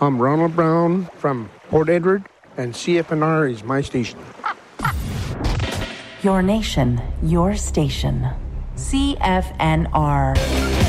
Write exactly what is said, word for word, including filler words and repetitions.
I'm Ronald Brown from Port Edward, and C F N R is my station. Your nation, your station. C F N R.